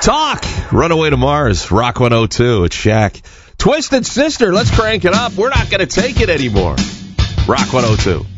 Talk. Runaway to Mars. Rock 102. It's Shaq. Twisted Sister. Let's crank it up. We're not going to take it anymore. Rock 102.